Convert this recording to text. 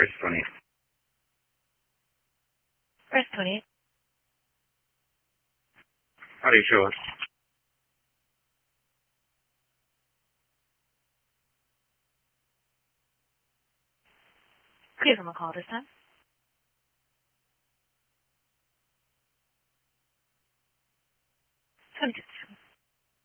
Press 20. Press 20. Audio show us. Give him a call this time. 22.